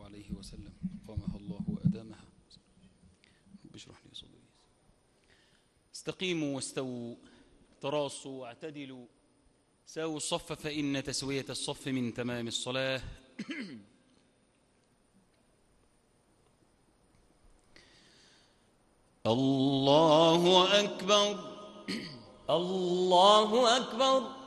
عليه وسلم قامها الله وأدامها. رب اشرح لي صدري. استقيموا واستووا، تراصوا واعتدلوا، ساووا الصف فإن تسوية الصف من تمام الصلاة. الله أكبر. الله أكبر.